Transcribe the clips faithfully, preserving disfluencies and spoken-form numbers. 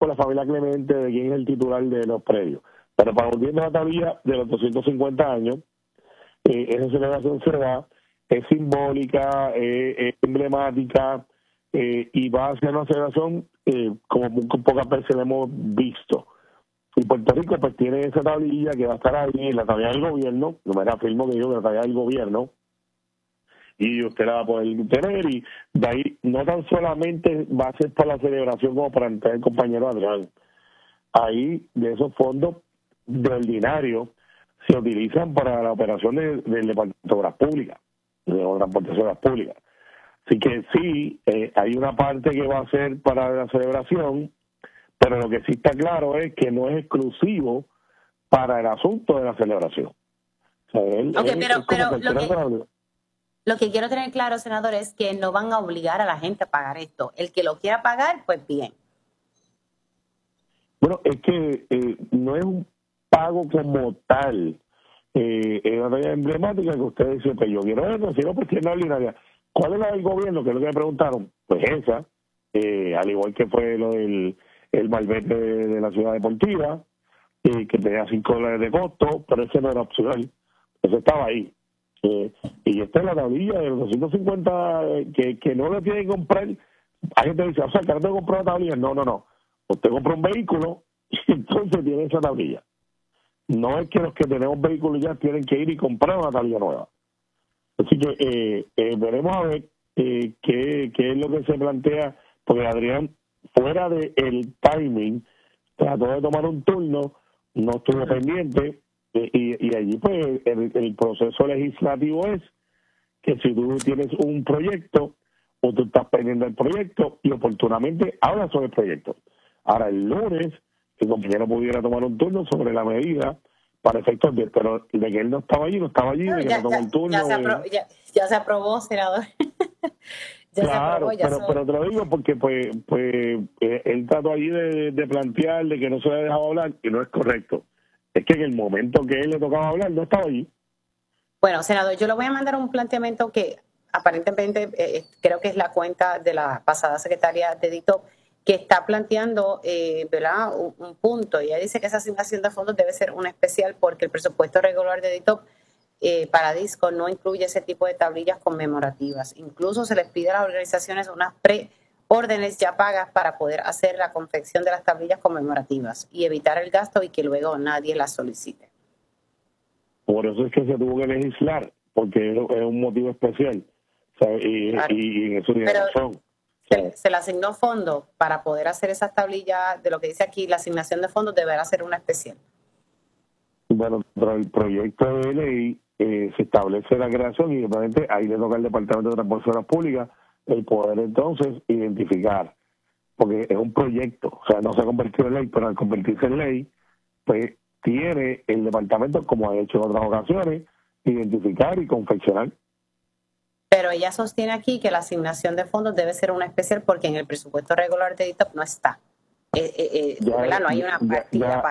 por la familia Clemente de quién es el titular de los predios. Pero para volviendo a la tablilla de los doscientos cincuenta años, eh, esa celebración se da, es simbólica, eh, es emblemática, eh, y va a ser una celebración eh, como muy pocas veces la hemos visto. Y Puerto Rico pues tiene esa tablilla que va a estar ahí, la tablilla del gobierno, no me afirmo que digo que la tablilla del gobierno, y usted la va a poder tener, y de ahí no tan solamente va a ser para la celebración como para entrar el compañero Adrián. Ahí de esos fondos de ordinario se utilizan para la operación de, del Departamento de Obras Públicas, de Transportación de Obras Públicas. Así que sí, eh, hay una parte que va a ser para la celebración, pero lo que sí está claro es que no es exclusivo para el asunto de la celebración. O sea, él, okay, él, pero, él pero que lo, que, lo que quiero tener claro, senador, es que no van a obligar a la gente a pagar esto. El que lo quiera pagar, pues bien. Bueno, es que eh, no es un pago como tal. Eh, es una tarea emblemática que usted dice, pues yo quiero eso, si no, pues tiene la ordinaria. ¿Cuál es la del gobierno? Que es lo que me preguntaron. Pues esa, eh, al igual que fue lo del el malvete de, de la ciudad deportiva, eh, que tenía cinco dólares de costo, pero ese no era opcional. Eso estaba ahí. Eh, y esta es la tablilla de los doscientos cincuenta eh, que, que no le tienen que comprar. Hay gente que dice, o sea, que no tengo que comprar la tablilla. No, no, no. Usted compra un vehículo y entonces tiene esa tablilla. No es que los que tenemos vehículos ya tienen que ir y comprar una tablilla nueva. Así que eh, eh, veremos a ver eh, qué, qué es lo que se plantea, porque Adrián, fuera del el timing, trató de tomar un turno, no estuvo pendiente, eh, y, y allí pues el, el proceso legislativo es que si tú tienes un proyecto o tú estás pendiente del proyecto y oportunamente hablas sobre el proyecto. Ahora el lunes el compañero pudiera tomar un turno sobre la medida para efectos de, pero de que él no estaba allí, no estaba allí, No, de que ya, no tomó ya, el turno. ya, se aprobó, ya, ya se aprobó, senador. ya claro, se aprobó, ya pero, son... pero te lo digo porque pues, pues eh, él trató allí de, de plantear de que no se le dejaba hablar y no es correcto. Es que en el momento que él le tocaba hablar no estaba allí. Bueno, senador, yo le voy a mandar un planteamiento que aparentemente eh, creo que es la cuenta de la pasada secretaria de DITOP, que está planteando eh, ¿verdad? Un, un punto. Ella dice que esa asignación de fondos debe ser una especial porque el presupuesto regular de DITOP eh, para DISCO no incluye ese tipo de tablillas conmemorativas. Incluso se les pide a las organizaciones unas preórdenes ya pagas para poder hacer la confección de las tablillas conmemorativas y evitar el gasto y que luego nadie las solicite. Por eso es que se tuvo que legislar, porque es, es un motivo especial. O sea, y, claro. y, y en eso tiene razón. Se, se le asignó fondos para poder hacer esas tablillas, de lo que dice aquí, la asignación de fondos deberá ser una especial. Bueno, pero el proyecto de ley eh, se establece la creación y obviamente ahí le toca al Departamento de Transportación Públicas el poder entonces identificar, porque es un proyecto, o sea, no se ha convertido en ley, pero al convertirse en ley, pues tiene el departamento, como ha hecho en otras ocasiones, identificar y confeccionar. Pero ella sostiene aquí que la asignación de fondos debe ser una especial porque en el presupuesto regular de DITOP no está. Eh, eh, eh, ya, ¿verdad? No hay una partida ya, para...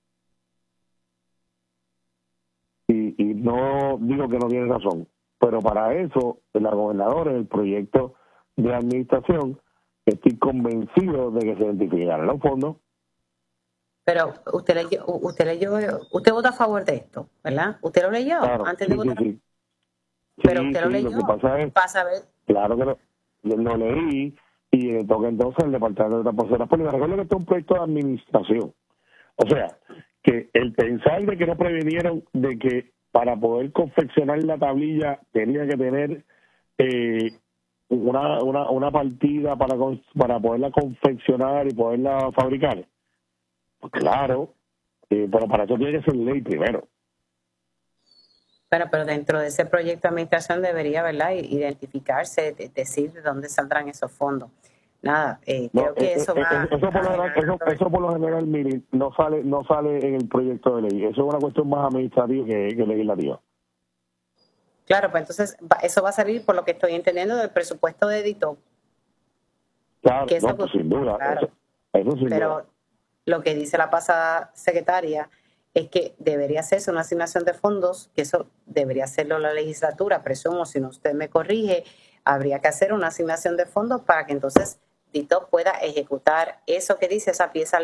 Y, y no digo que no tiene razón, pero para eso la gobernadora en el proyecto de administración estoy convencido de que se identificarán los fondos. Pero usted leyó, usted leyó, usted votó a favor de esto, ¿verdad? ¿Usted lo leyó claro, antes sí, de votar? Sí, sí. Pero sí, usted sí, lo leyó. Lo que pasa es, para saber. Claro que lo, lo leí y le toca entonces al Departamento de Transportación Pública. Recuerda que esto es un proyecto de administración. O sea, que el pensar de que no previnieron de que para poder confeccionar la tablilla tenía que tener eh, una, una, una partida para, para poderla confeccionar y poderla fabricar. Pues claro, eh, pero para eso tiene que ser ley primero. Bueno, pero dentro de ese proyecto de administración debería, ¿verdad?, identificarse, de, decir de dónde saldrán esos fondos. Nada, eh, no, creo que eh, eso eh, va... Eso por, lo general, eso, eso por lo general, mire, no sale, no sale en el proyecto de ley. Eso es una cuestión más administrativa que, que legislativa. Claro, pues entonces eso va a salir, por lo que estoy entendiendo, del presupuesto de DITOP. Claro, que eso, no, pues sin duda. claro, eso, eso sin pero duda. Lo que dice la pasada secretaria es que debería hacerse una asignación de fondos, que eso debería hacerlo la legislatura, presumo, si no usted me corrige, habría que hacer una asignación de fondos para que entonces DITOP pueda ejecutar eso que dice esa pieza